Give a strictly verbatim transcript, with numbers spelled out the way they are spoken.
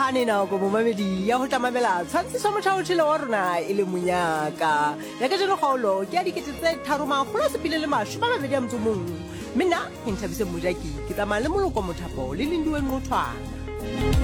gane nako momamedi ya go tamamela tshwantshiso motšhaotšhelo wa rona e le monyaka ya ka jeno kgaolo ke ya dikete tse tharomagolo sepile le mašome a mabedi a motso mongwe mme nna ke nthabise mojaki ke tsamaya le moloko mothapo le lendiweng ngothwana